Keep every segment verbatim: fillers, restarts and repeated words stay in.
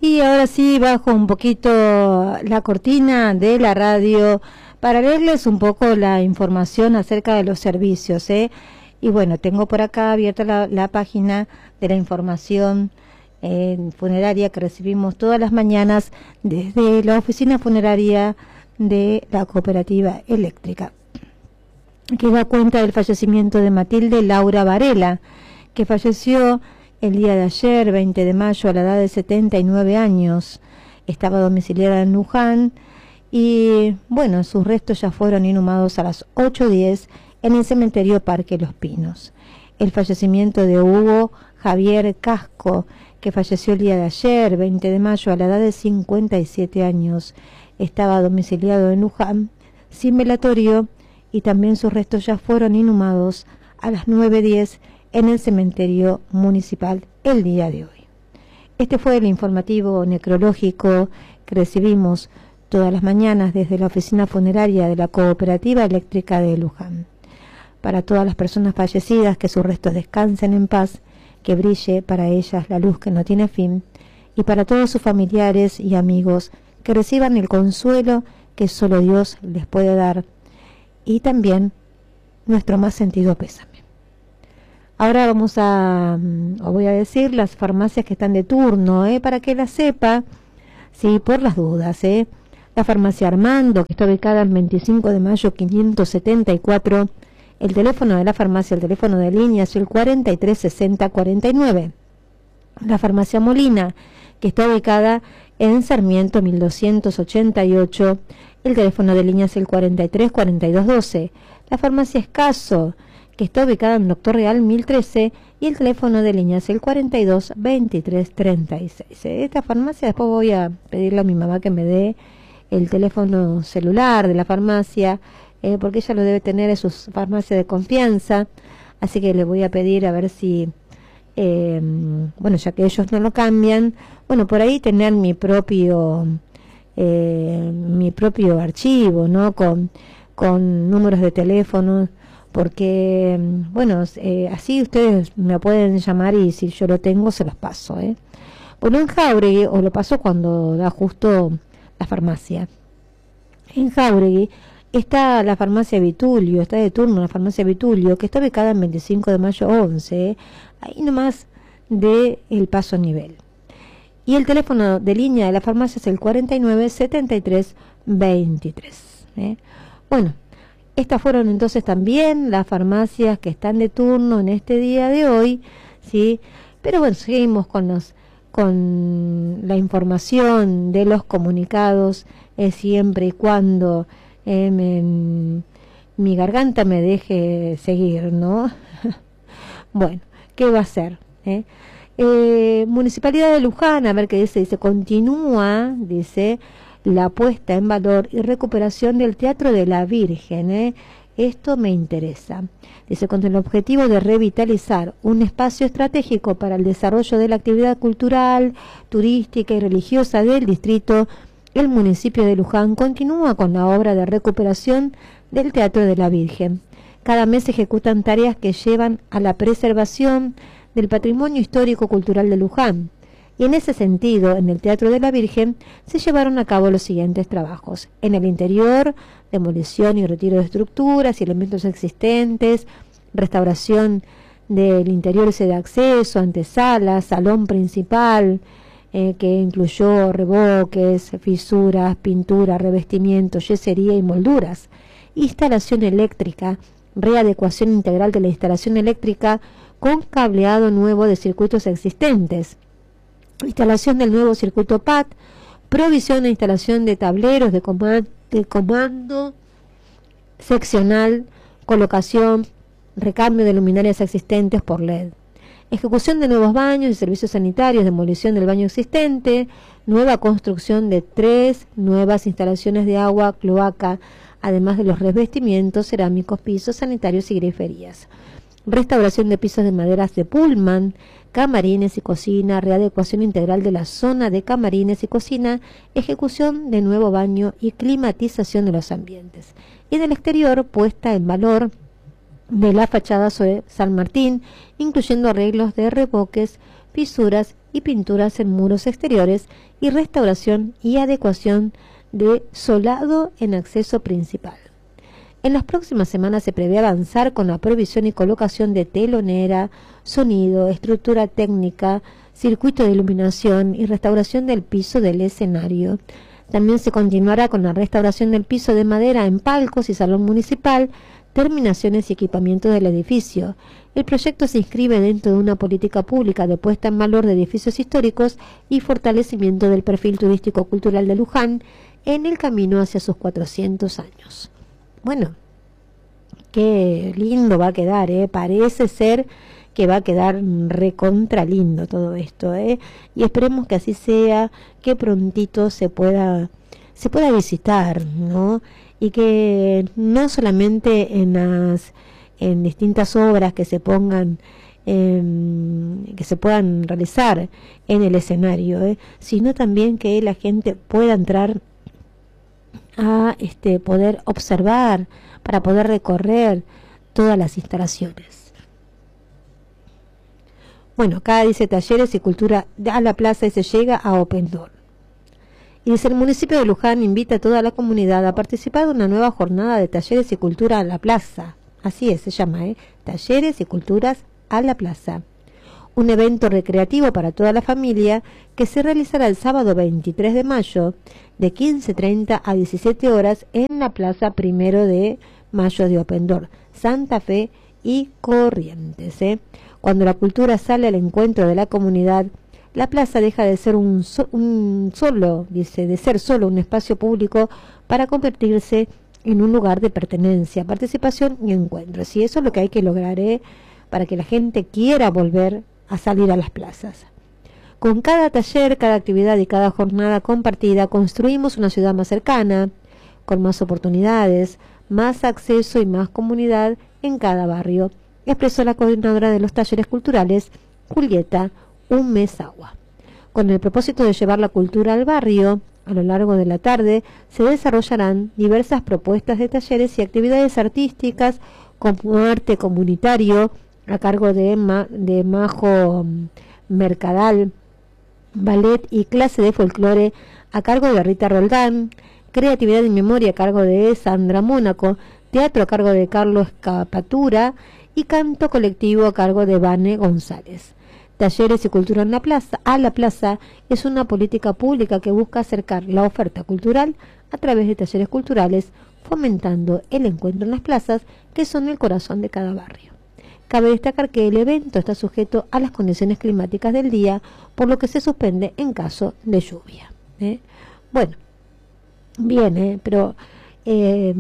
Y ahora sí bajo un poquito la cortina de la radio para leerles un poco la información acerca de los servicios, ¿eh? Y bueno, tengo por acá abierta la, la página de la información eh, funeraria que recibimos todas las mañanas desde la oficina funeraria de la Cooperativa Eléctrica, que da cuenta del fallecimiento de Matilde Laura Varela, que falleció el día de ayer, veinte de mayo, a la edad de setenta y nueve años. Estaba domiciliada en Luján y, bueno, sus restos ya fueron inhumados a las ocho diez en el cementerio Parque Los Pinos. El fallecimiento de Hugo Javier Casco, que falleció el día de ayer, veinte de mayo, a la edad de cincuenta y siete años. Estaba domiciliado en Luján, sin velatorio, y también sus restos ya fueron inhumados a las nueve diez en el cementerio municipal el día de hoy. Este fue el informativo necrológico que recibimos todas las mañanas desde la oficina funeraria de la Cooperativa Eléctrica de Luján. Para todas las personas fallecidas, que sus restos descansen en paz, que brille para ellas la luz que no tiene fin, y para todos sus familiares y amigos, que reciban el consuelo que solo Dios les puede dar, y también nuestro más sentido pésame. Ahora vamos a, os voy a decir las farmacias que están de turno, ¿eh? Para que la sepa, sí, por las dudas, ¿eh? La farmacia Armando, que está ubicada en veinticinco de mayo quinientos setenta y cuatro, el teléfono de la farmacia, el teléfono de línea es el cuarenta y tres sesenta cuarenta y nueve. La farmacia Molina, que está ubicada en Sarmiento mil doscientos ochenta y ocho, el teléfono de línea es el cuarenta y tres cuarenta y dos doce. La farmacia Escaso, que está ubicada en Doctor Real mil trece, y el teléfono de línea es el cuarenta y dos veintitrés treinta y seis. Esta farmacia, después voy a pedirle a mi mamá que me dé el teléfono celular de la farmacia, eh, porque ella lo debe tener en sus farmacias de confianza, así que le voy a pedir a ver si, eh, bueno, ya que ellos no lo cambian, bueno, por ahí tener mi propio, eh, mi propio archivo, ¿no? Con, con números de teléfono, porque, bueno, eh, así ustedes me pueden llamar y si yo lo tengo se los paso, ¿eh? Bueno, en Jáuregui, o lo paso cuando da justo la farmacia. En Jáuregui está la farmacia Vitulio, está de turno la farmacia Vitulio, que está ubicada en veinticinco de mayo once, ¿eh? Ahí nomás de el paso a nivel. Y el teléfono de línea de la farmacia es el cuarenta y nueve setenta y tres veintitrés, ¿eh? Bueno, estas fueron entonces también las farmacias que están de turno en este día de hoy, ¿sí? Pero bueno, seguimos con los con la información de los comunicados, eh, siempre y cuando eh, me, mi garganta me deje seguir, ¿no? Bueno, ¿qué va a hacer? ¿Eh? Eh, Municipalidad de Luján, a ver qué dice, dice, continúa, dice, la puesta en valor y recuperación del Teatro de la Virgen, ¿eh? Esto me interesa. Dice, con el objetivo de revitalizar un espacio estratégico para el desarrollo de la actividad cultural, turística y religiosa del distrito, el municipio de Luján continúa con la obra de recuperación del Teatro de la Virgen. Cada mes se ejecutan tareas que llevan a la preservación del patrimonio histórico-cultural de Luján. Y en ese sentido, en el Teatro de la Virgen se llevaron a cabo los siguientes trabajos. En el interior, demolición y retiro de estructuras y elementos existentes, restauración del interior de acceso, antesala, salón principal, eh, que incluyó revoques, fisuras, pintura, revestimiento, yesería y molduras, instalación eléctrica, readecuación integral de la instalación eléctrica con cableado nuevo de circuitos existentes, instalación del nuevo circuito P A T, provisión e instalación de tableros de comando, de comando seccional, colocación, recambio de luminarias existentes por L E D, ejecución de nuevos baños y servicios sanitarios, demolición del baño existente, nueva construcción de tres nuevas instalaciones de agua, cloaca, además de los revestimientos cerámicos, pisos sanitarios y griferías, restauración de pisos de maderas de Pullman, camarines y cocina, readecuación integral de la zona de camarines y cocina, ejecución de nuevo baño y climatización de los ambientes. Y del exterior, puesta en valor de la fachada sobre San Martín, incluyendo arreglos de revoques, fisuras y pinturas en muros exteriores y restauración y adecuación de solado en acceso principal. En las próximas semanas se prevé avanzar con la provisión y colocación de telonera, sonido, estructura técnica, circuito de iluminación y restauración del piso del escenario. También se continuará con la restauración del piso de madera en palcos y salón municipal, terminaciones y equipamientos del edificio. El proyecto se inscribe dentro de una política pública de puesta en valor de edificios históricos y fortalecimiento del perfil turístico-cultural de Luján en el camino hacia sus cuatrocientos años. Bueno, qué lindo va a quedar, ¿eh? Parece ser que va a quedar recontra lindo todo esto, ¿eh? Y esperemos que así sea, que prontito se pueda, se pueda visitar, ¿no? Y que no solamente en las, en distintas obras que se pongan, eh, que se puedan realizar en el escenario, ¿eh? Sino también que la gente pueda entrar a este poder observar, para poder recorrer todas las instalaciones. Bueno, acá dice talleres y cultura a la plaza y se llega a Open Door. Y dice el municipio de Luján invita a toda la comunidad a participar de una nueva jornada de talleres y cultura a la plaza. Así es, se llama, ¿eh? Talleres y culturas a la plaza. Un evento recreativo para toda la familia que se realizará el sábado veintitrés de mayo de quince treinta a diecisiete horas en la plaza Primero de Mayo de Open Door, Santa Fe y Corrientes. ¿eh? Cuando la cultura sale al encuentro de la comunidad, la plaza deja de ser un, so, un solo, dice, de ser solo un espacio público para convertirse en un lugar de pertenencia, participación y encuentros. Y eso es lo que hay que lograr, ¿eh? Para que la gente quiera volver a salir a las plazas. Con cada taller, cada actividad y cada jornada compartida, construimos una ciudad más cercana, con más oportunidades, más acceso y más comunidad en cada barrio, expresó la coordinadora de los talleres culturales, Julieta Umezagua. Con el propósito de llevar la cultura al barrio, a lo largo de la tarde se desarrollarán diversas propuestas de talleres y actividades artísticas como arte comunitario a cargo de, Ma, de Majo Mercadal, ballet y clase de folclore a cargo de Rita Roldán, creatividad y memoria a cargo de Sandra Mónaco, teatro a cargo de Carlos Capatura y canto colectivo a cargo de Vane González. Talleres y Cultura en la Plaza, a la Plaza es una política pública que busca acercar la oferta cultural a través de talleres culturales, fomentando el encuentro en las plazas que son el corazón de cada barrio. Cabe destacar que el evento está sujeto a las condiciones climáticas del día, por lo que se suspende en caso de lluvia. ¿eh? Bueno, bien, ¿eh? pero eh,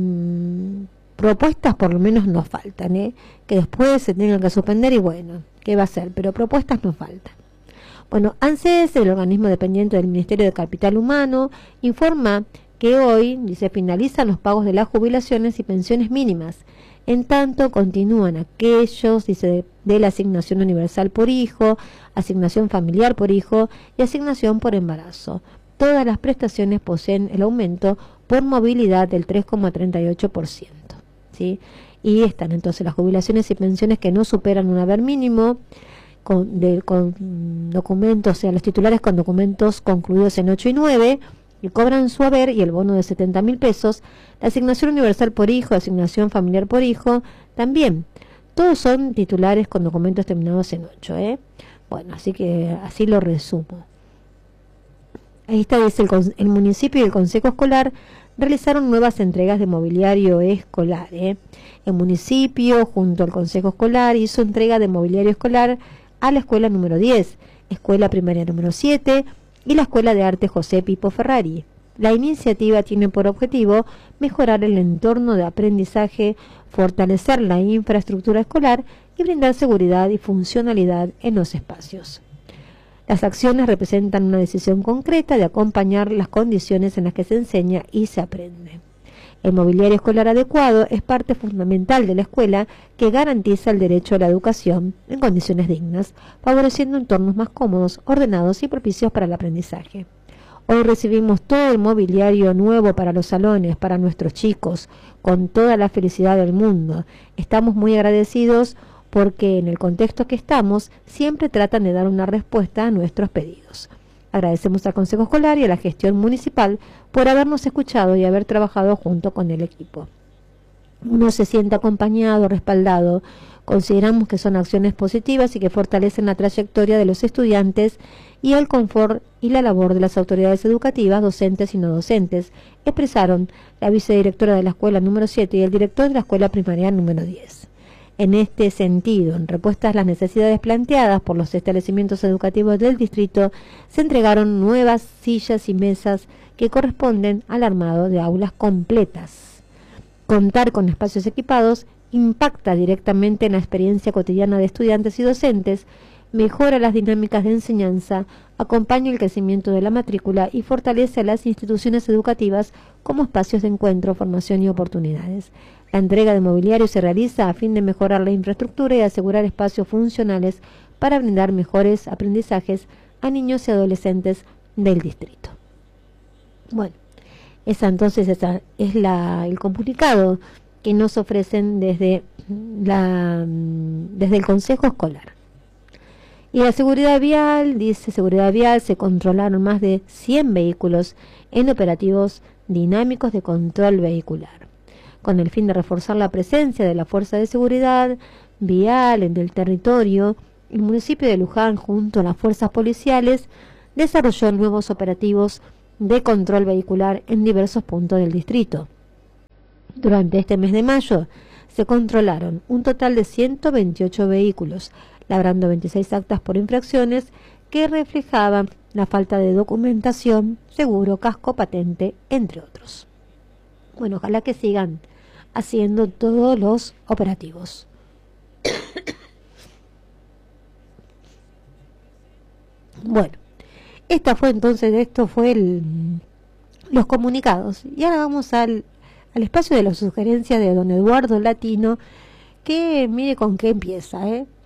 propuestas por lo menos nos faltan, ¿eh? que después se tengan que suspender y bueno, ¿qué va a ser? Pero propuestas nos faltan. Bueno, ANSES, el organismo dependiente del Ministerio de Capital Humano, informa que hoy, dice, finalizan los pagos de las jubilaciones y pensiones mínimas. En tanto, continúan aquellos, dice, de, de la asignación universal por hijo, asignación familiar por hijo y asignación por embarazo. Todas las prestaciones poseen el aumento por movilidad del tres coma treinta y ocho por ciento. ¿sí? Y están entonces las jubilaciones y pensiones que no superan un haber mínimo con, de, con documentos, o sea, los titulares con documentos concluidos en ocho y nueve, y cobran su haber y el bono de setenta mil pesos, la asignación universal por hijo, asignación familiar por hijo, también. Todos son titulares con documentos terminados en ocho. ¿eh? Bueno, así que así lo resumo. Ahí está, dice, el, el municipio y el consejo escolar realizaron nuevas entregas de mobiliario escolar. ¿eh? El municipio, junto al consejo escolar, hizo entrega de mobiliario escolar a la escuela número diez, escuela primaria número siete, y la Escuela de Arte José Pipo Ferrari. La iniciativa tiene por objetivo mejorar el entorno de aprendizaje, fortalecer la infraestructura escolar y brindar seguridad y funcionalidad en los espacios. Las acciones representan una decisión concreta de acompañar las condiciones en las que se enseña y se aprende. El mobiliario escolar adecuado es parte fundamental de la escuela que garantiza el derecho a la educación en condiciones dignas, favoreciendo entornos más cómodos, ordenados y propicios para el aprendizaje. Hoy recibimos todo el mobiliario nuevo para los salones, para nuestros chicos, con toda la felicidad del mundo. Estamos muy agradecidos porque en el contexto que estamos siempre tratan de dar una respuesta a nuestros pedidos. Agradecemos al Consejo Escolar y a la gestión municipal por habernos escuchado y haber trabajado junto con el equipo. Uno se siente acompañado, respaldado. Consideramos que son acciones positivas y que fortalecen la trayectoria de los estudiantes y el confort y la labor de las autoridades educativas, docentes y no docentes, expresaron la vicedirectora de la escuela número siete y el director de la escuela primaria número diez. En este sentido, en respuesta a las necesidades planteadas por los establecimientos educativos del distrito, se entregaron nuevas sillas y mesas que corresponden al armado de aulas completas. Contar con espacios equipados impacta directamente en la experiencia cotidiana de estudiantes y docentes, mejora las dinámicas de enseñanza, acompaña el crecimiento de la matrícula y fortalece a las instituciones educativas como espacios de encuentro, formación y oportunidades. La entrega de mobiliario se realiza a fin de mejorar la infraestructura y asegurar espacios funcionales para brindar mejores aprendizajes a niños y adolescentes del distrito. Bueno, esa entonces esa es la, el comunicado que nos ofrecen desde, la, desde el Consejo Escolar. Y la seguridad vial, dice seguridad vial, se controlaron más de cien vehículos en operativos dinámicos de control vehicular, con el fin de reforzar la presencia de la Fuerza de Seguridad Vial en el territorio. El municipio de Luján, junto a las fuerzas policiales, desarrolló nuevos operativos de control vehicular en diversos puntos del distrito. Durante este mes de mayo se controlaron un total de ciento veintiocho vehículos, labrando veintiséis actas por infracciones que reflejaban la falta de documentación, seguro, casco, patente, entre otros. Bueno, ojalá que sigan haciendo todos los operativos. Bueno, esta fue entonces, esto fue el, los comunicados. Y ahora vamos al, al espacio de las sugerencias de don Eduardo Latino, que mire con qué empieza, ¿eh?